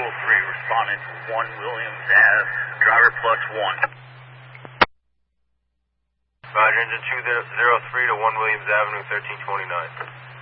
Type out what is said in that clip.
responding to 1 Williams Ave, driver +1. Roger, engine 203 to 1 Williams Avenue, 1329.